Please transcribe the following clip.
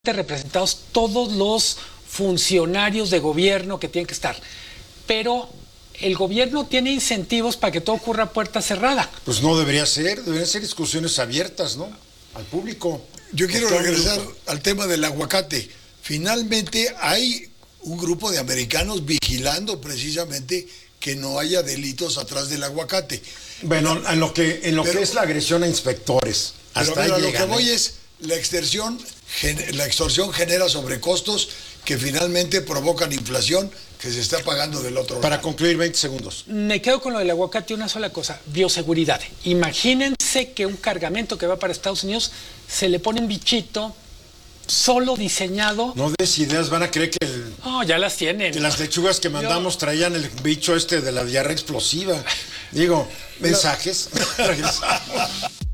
representados todos los funcionarios de gobierno que tienen que estar, pero el gobierno tiene incentivos para que todo ocurra a puerta cerrada. Pues no debería ser, deberían ser discusiones abiertas, ¿no? Al público. Yo quiero regresar al tema del aguacate. Finalmente hay un grupo de americanos vigilando precisamente que no haya delitos atrás del aguacate. Bueno, en lo que es la agresión a inspectores. Hasta Pero ahí lo llegan, que voy es, la extorsión genera sobrecostos que finalmente provocan inflación que se está pagando del otro lado. Para concluir, 20 segundos. Me quedo con lo del aguacate, una sola cosa, bioseguridad. Imagínense que un cargamento que va para Estados Unidos se le pone un bichito solo diseñado. No des ideas, van a creer que, Ya las tienen. que las lechugas que mandamos traían el bicho de la diarrea explosiva. Digo, mensajes. Regresamos.